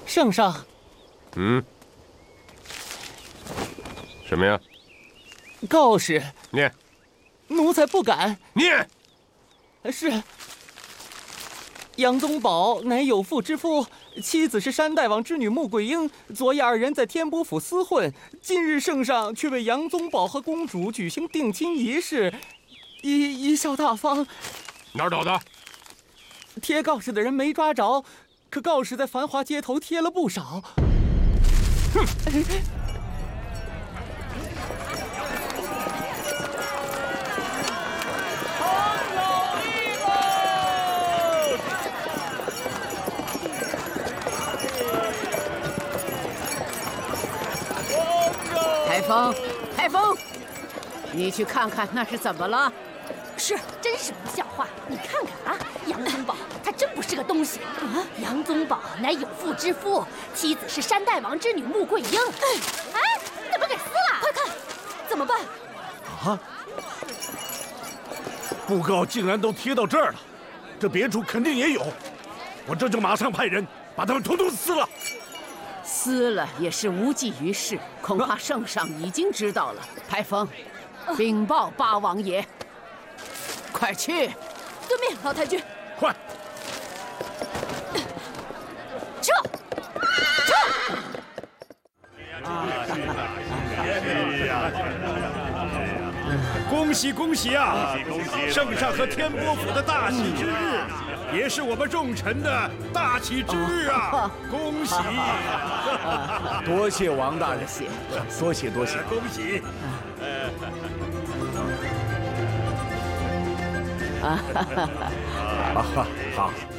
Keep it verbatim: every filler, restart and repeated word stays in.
圣上。 嗯。什么呀？ 告示。 念。 奴才不敢。 念。 是。杨宗保乃有妇之夫，妻子是山大王之女穆桂英。昨夜二人在天波府厮混，今日圣上却为杨宗保和公主举行定亲仪式，贻贻笑大方。 哪儿找的？ 贴告示的人没抓着，可告示在繁华街头贴了不少。 哼！ 台风，台风，你去看看那是怎么了？ 是，真是不像话！你看看啊，杨宗保他真不是个东西啊！杨宗保乃有妇之夫，妻子是山大王之女穆桂英。哎，怎么给撕了？快看，怎么办？ 啊！布告竟然都贴到这儿了，这别处肯定也有。我这就马上派人把他们统统撕了。 撕了也是无济于事，恐怕圣上已经知道了。台风，禀报八王爷。快去！ 遵命，老太君。 快！ 撤！撤！ 恭喜恭喜啊！圣上和天波府的大喜之日，也是我们众臣的大喜之日啊！恭喜！ 多谢王大人，多谢多谢， 恭喜！ 啊哈哈，好。